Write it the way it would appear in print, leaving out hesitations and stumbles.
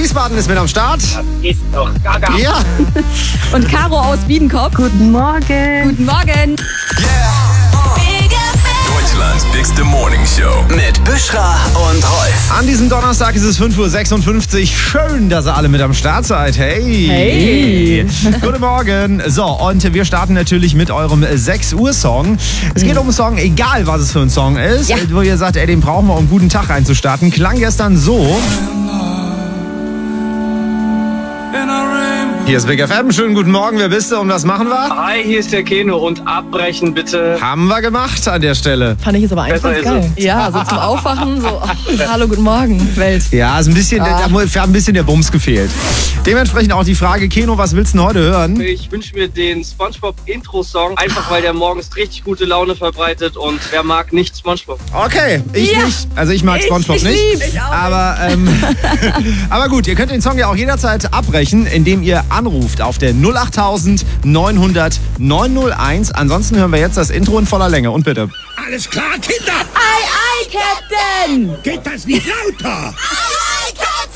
Wiesbaden ist mit am Start. Das ist doch gaga. Ja. Und Caro aus Biedenkopf. Guten Morgen. Guten Morgen. Deutschlands bigste Morning Show mit Büschra und Rolf. An diesem Donnerstag ist es 5:56 Uhr. Schön, dass ihr alle mit am Start seid. Hey. Hey. Guten Morgen. So, und wir starten natürlich mit eurem 6 Uhr Song. Es geht um einen Song, egal was es für ein Song ist, Ja. wo ihr sagt, ey, den brauchen wir, um einen guten Tag reinzustarten. Klang gestern so. Hier ist Big FM. Schönen guten Morgen. Wer bist du und was machen wir? Hi, hier ist der Keno und abbrechen bitte. Haben wir gemacht an der Stelle. Fand ich jetzt aber einfach Besser ist geil. Ja, so zum Aufwachen, so, hallo, guten Morgen, Welt. Ja, ist ein bisschen, da hat ein bisschen der Bums gefehlt. Dementsprechend auch die Frage, Keno, was willst du denn heute hören? Ich wünsche mir den SpongeBob-Intro-Song, einfach weil der morgens richtig gute Laune verbreitet und wer mag nicht SpongeBob? Okay, ich Ja. nicht. Also ich mag SpongeBob ich nicht. lieb's. Ich auch Aber, aber gut, ihr könnt den Song ja auch jederzeit abbrechen, indem ihr anruft auf der 08000 900 901. Ansonsten hören wir jetzt das Intro in voller Länge. Und bitte. Alles klar, Kinder? Ei, ei, Captain! Geht das nicht lauter?